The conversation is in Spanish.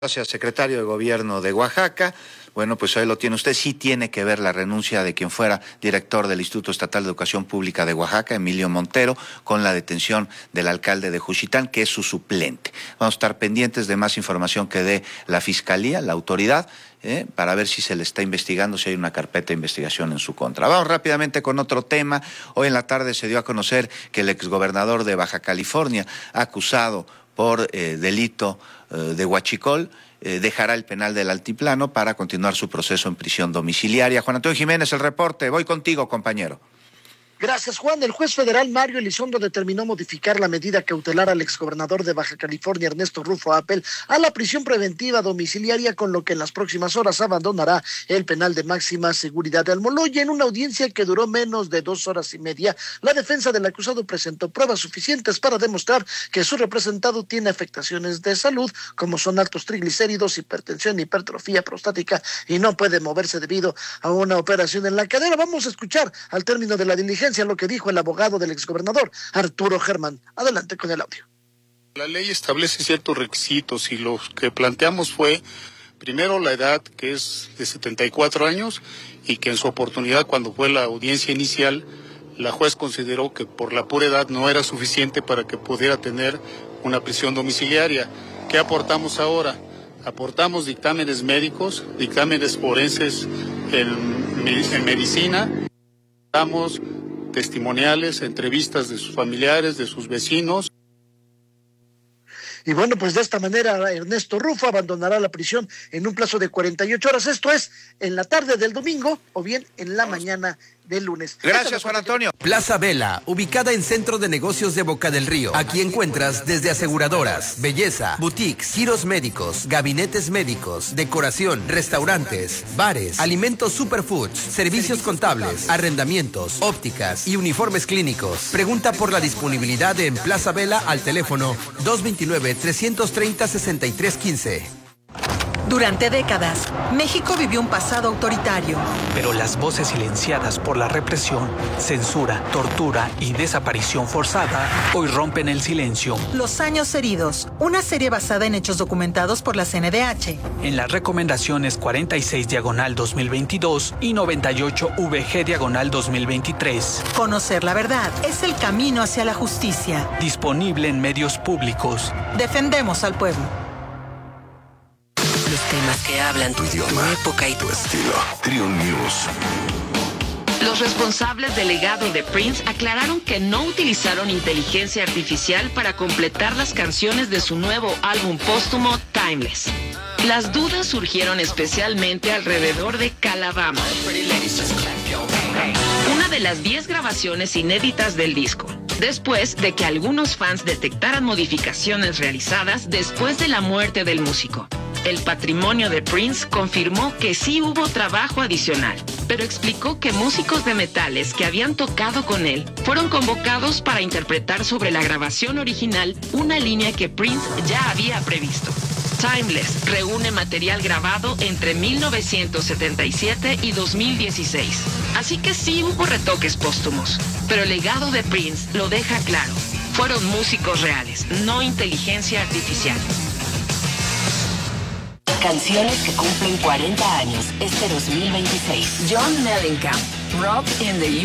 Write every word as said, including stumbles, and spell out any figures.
Gracias, secretario de Gobierno de Oaxaca. Bueno, pues ahí lo tiene usted. Sí tiene que ver la renuncia de quien fuera director del Instituto Estatal de Educación Pública de Oaxaca, Emilio Montero, con la detención del alcalde de Juchitán, que es su suplente. Vamos a estar pendientes de más información que dé la Fiscalía, la autoridad, eh, para ver si se le está investigando, si hay una carpeta de investigación en su contra. Vamos rápidamente con otro tema. Hoy en la tarde se dio a conocer que el exgobernador de Baja California, acusado por eh, delito eh, de huachicol, eh, dejará el penal del Altiplano para continuar su proceso en prisión domiciliaria. Juan Antonio Jiménez, el reporte. Voy contigo, compañero. Gracias, Juan. El juez federal Mario Elizondo determinó modificar la medida cautelar al exgobernador de Baja California, Ernesto Rufo Appel, a la prisión preventiva domiciliaria, con lo que en las próximas horas abandonará el penal de máxima seguridad de Almoloya. En una audiencia que duró menos de dos horas y media, la defensa del acusado presentó pruebas suficientes para demostrar que su representado tiene afectaciones de salud, como son altos triglicéridos, hipertensión, hipertrofia prostática, y no puede moverse debido a una operación en la cadera. Vamos a escuchar al término de la diligencia lo que dijo el abogado del exgobernador, Arturo Germán. Adelante con el audio. La ley establece ciertos requisitos y lo que planteamos fue, primero, la edad, que es de setenta y cuatro años, y que en su oportunidad, cuando fue la audiencia inicial, la juez consideró que por la pura edad no era suficiente para que pudiera tener una prisión domiciliaria. ¿Qué aportamos ahora? Aportamos dictámenes médicos, dictámenes forenses en, en medicina, damos testimoniales, entrevistas de sus familiares, de sus vecinos. Y bueno, pues de esta manera Ernesto Rufo abandonará la prisión en un plazo de cuarenta y ocho horas, esto es, en la tarde del domingo o bien en la mañana del lunes. Gracias, Juan Antonio. Plaza Vela, ubicada en Centro de Negocios de Boca del Río. Aquí encuentras desde aseguradoras, belleza, boutiques, giros médicos, gabinetes médicos, decoración, restaurantes, bares, alimentos superfoods, servicios contables, arrendamientos, ópticas y uniformes clínicos. Pregunta por la disponibilidad en Plaza Vela al teléfono dos dos nueve, tres tres cero, seis tres uno cinco. Durante décadas, México vivió un pasado autoritario. Pero las voces silenciadas por la represión, censura, tortura y desaparición forzada hoy rompen el silencio. Los años heridos, una serie basada en hechos documentados por la C N D H. En las recomendaciones cuarenta y seis diagonal dos mil veintidós y noventa y ocho V G diagonal dos mil veintitrés. Conocer la verdad es el camino hacia la justicia. Disponible en medios públicos. Defendemos al pueblo. Los temas que hablan tu idioma, tu época y tu estilo. Triun News. Los responsables del legado de Prince aclararon que no utilizaron inteligencia artificial para completar las canciones de su nuevo álbum póstumo Timeless. Las dudas surgieron especialmente alrededor de Calabama, una de las diez grabaciones inéditas del disco, después de que algunos fans detectaran modificaciones realizadas después de la muerte del músico. El patrimonio de Prince confirmó que sí hubo trabajo adicional, pero explicó que músicos de metales que habían tocado con él fueron convocados para interpretar sobre la grabación original una línea que Prince ya había previsto. Timeless reúne material grabado entre mil novecientos setenta y siete y dos mil dieciséis, así que sí hubo retoques póstumos, pero el legado de Prince lo deja claro. Fueron músicos reales, no inteligencia artificial. Canciones que cumplen cuarenta años este dos mil veintiséis. John Mellencamp, Rock in the